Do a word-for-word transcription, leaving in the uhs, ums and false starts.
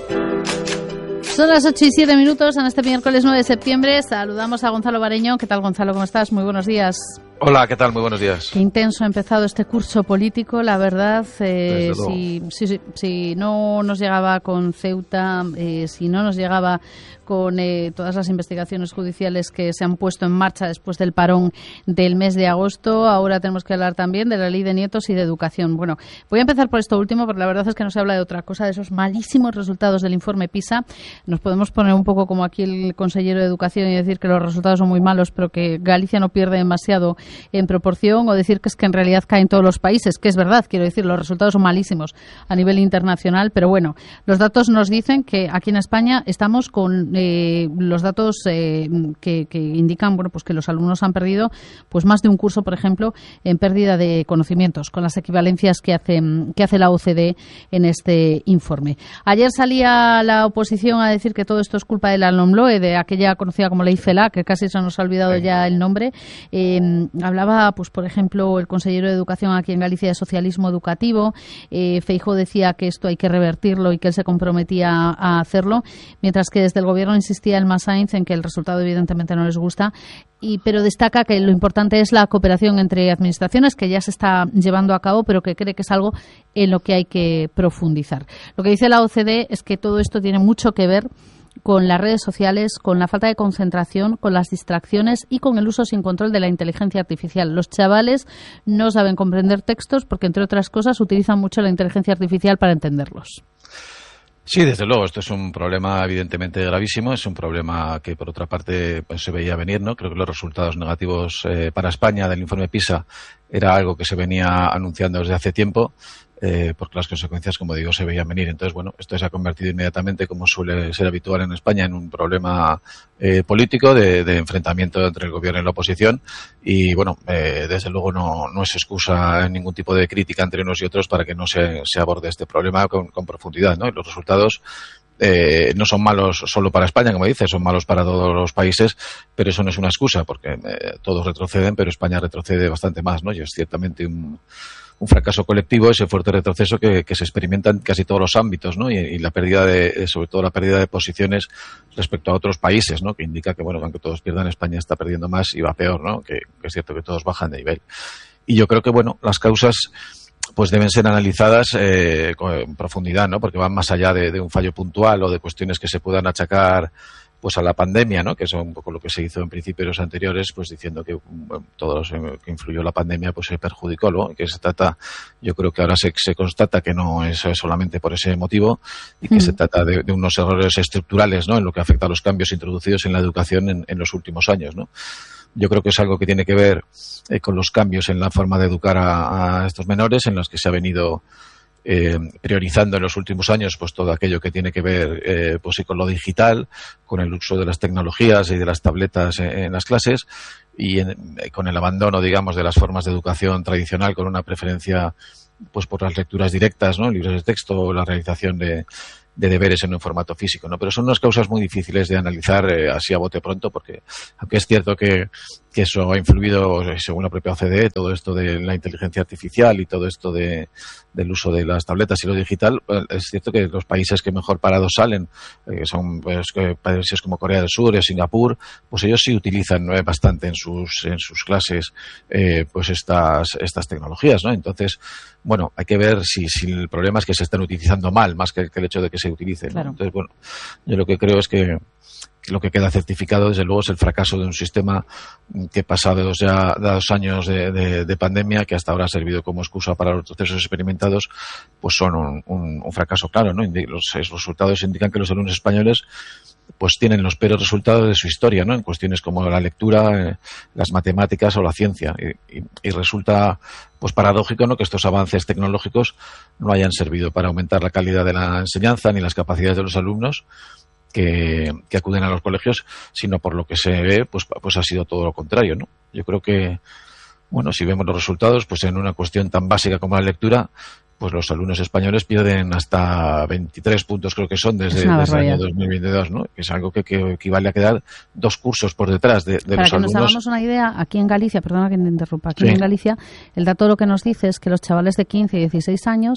Son las ocho y siete minutos en este miércoles nueve de septiembre. Saludamos a Gonzalo Bareño. ¿Qué tal, Gonzalo? ¿Cómo estás? Muy buenos días. Hola, ¿qué tal? Muy buenos días. Qué intenso ha empezado este curso político, la verdad. Eh, si, si, si, si no nos llegaba con Ceuta, eh, si no nos llegaba con eh, todas las investigaciones judiciales que se han puesto en marcha después del parón del mes de agosto, ahora tenemos que hablar también de la ley de nietos y de educación. Bueno, voy a empezar por esto último, porque la verdad es que no se habla de otra cosa, de esos malísimos resultados del informe PISA. Nos podemos poner un poco como aquí el consejero de Educación y decir que los resultados son muy malos, pero que Galicia no pierde demasiado en proporción, o decir que es que en realidad caen todos los países, que es verdad, quiero decir, los resultados son malísimos a nivel internacional, pero bueno, los datos nos dicen que aquí en España estamos con eh, los datos eh, que, que indican, bueno, pues que los alumnos han perdido pues más de un curso, por ejemplo, en pérdida de conocimientos, con las equivalencias que hace, que hace la O C D E en este informe. Ayer salía la oposición a decir que todo esto es culpa de la LOMLOE, de aquella conocida como ley CELA, que casi se nos ha olvidado ya el nombre. Eh, hablaba, pues por ejemplo, el consejero de Educación aquí en Galicia de socialismo educativo. Eh, Feijóo decía que esto hay que revertirlo y que él se comprometía a hacerlo, mientras que desde el gobierno insistía el Masainz en que el resultado evidentemente no les gusta. Y, pero destaca que lo importante es la cooperación entre administraciones, que ya se está llevando a cabo, pero que cree que es algo en lo que hay que profundizar. Lo que dice la O C D E es que todo esto tiene mucho que ver con las redes sociales, con la falta de concentración, con las distracciones y con el uso sin control de la inteligencia artificial. Los chavales no saben comprender textos porque, entre otras cosas, utilizan mucho la inteligencia artificial para entenderlos. Sí, desde luego, esto es un problema evidentemente gravísimo, es un problema que por otra parte pues, se veía venir, ¿no? Creo que los resultados negativos eh, para España del informe PISA era algo que se venía anunciando desde hace tiempo, eh, porque las consecuencias, como digo, se veían venir. Entonces, bueno, esto se ha convertido inmediatamente, como suele ser habitual en España, en un problema eh, político de, de enfrentamiento entre el gobierno y la oposición. Y, bueno, eh, desde luego no, no es excusa en ningún tipo de crítica entre unos y otros para que no se, se aborde este problema con, con profundidad, ¿no? Y los resultados Eh, no son malos solo para España, como dices, son malos para todos los países, pero eso no es una excusa, porque eh, todos retroceden, pero España retrocede bastante más, ¿no? Y es ciertamente un, un fracaso colectivo, ese fuerte retroceso que, que se experimenta en casi todos los ámbitos, ¿no? Y, y la pérdida de, sobre todo la pérdida de posiciones respecto a otros países, ¿no? Que indica que, bueno, aunque todos pierdan, España está perdiendo más y va peor, ¿no? Que, que es cierto que todos bajan de nivel. Y yo creo que, bueno, las causas pues deben ser analizadas eh, con profundidad, ¿no? Porque van más allá de, de un fallo puntual o de cuestiones que se puedan achacar pues a la pandemia, ¿no? Que es un poco lo que se hizo en principios anteriores, pues diciendo que bueno, todo lo que influyó la pandemia pues se perjudicó, ¿no? Que se trata, yo creo que ahora se, se constata que no es solamente por ese motivo y que mm. se trata de, de unos errores estructurales, ¿no? En lo que afecta a los cambios introducidos en la educación en, en los últimos años, ¿no? Yo creo que es algo que tiene que ver eh, con los cambios en la forma de educar a, a estos menores, en los que se ha venido eh, priorizando en los últimos años pues todo aquello que tiene que ver eh, pues sí, con lo digital, con el uso de las tecnologías y de las tabletas en, en las clases y en, eh, con el abandono, digamos, de las formas de educación tradicional, con una preferencia pues por las lecturas directas, ¿no? Libros de texto o la realización de de deberes en un formato físico, ¿no? Pero son unas causas muy difíciles de analizar eh, así a bote pronto, porque aunque es cierto que, que eso ha influido, según la propia O C D E, todo esto de la inteligencia artificial y todo esto de, del uso de las tabletas y lo digital, es cierto que los países que mejor parados salen, eh, son pues, países como Corea del Sur y Singapur, pues ellos sí utilizan ¿no? bastante en sus en sus clases eh, pues estas estas tecnologías, ¿no? Entonces, bueno, hay que ver si, si el problema es que se están utilizando mal, más que, que el hecho de que se utilicen. Claro. ¿no? Entonces, bueno, yo lo que creo es que lo que queda certificado, desde luego, es el fracaso de un sistema que pasados ya dos años de, de, de pandemia, que hasta ahora ha servido como excusa para los procesos experimentados, pues son un, un, un fracaso claro, ¿no? Los, los resultados indican que los alumnos españoles pues tienen los peores resultados de su historia, ¿no? En cuestiones como la lectura, eh, las matemáticas o la ciencia. Y, y, y resulta pues paradójico, ¿no? Que estos avances tecnológicos no hayan servido para aumentar la calidad de la enseñanza ni las capacidades de los alumnos que, que acuden a los colegios, sino por lo que se ve, pues, pues ha sido todo lo contrario, ¿no? Yo creo que, bueno, si vemos los resultados, pues en una cuestión tan básica como la lectura, pues los alumnos españoles pierden hasta veintitrés puntos, creo que son, desde, desde el año dos mil veintidós, ¿no? Que es algo que, que equivale a quedar dos cursos por detrás de, de Para los que alumnos. Nos hagamos una idea, aquí en Galicia, perdona que te interrumpa, aquí sí. en Galicia, el dato lo que nos dice es que los chavales de quince y dieciséis años